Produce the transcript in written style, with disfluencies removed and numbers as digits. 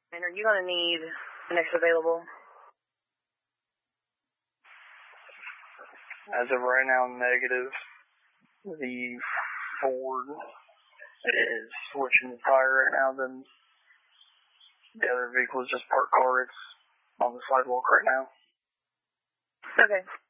And are you going to need the next available? As of right now, negative. The Ford is switching the tire right now, then the other vehicle is just parked car. It's on the sidewalk right now. Okay.